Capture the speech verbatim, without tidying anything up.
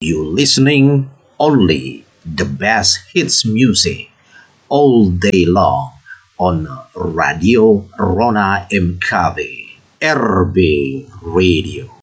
You listening only the best hits music all day long on Radio Rona M K V R B Radio.